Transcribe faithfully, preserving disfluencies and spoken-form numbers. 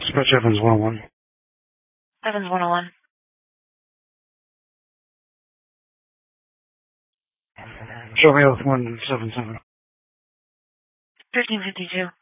Dispatch Evans one oh one. Evans one oh one. Show me with one seven seven. fifteen fifty-two.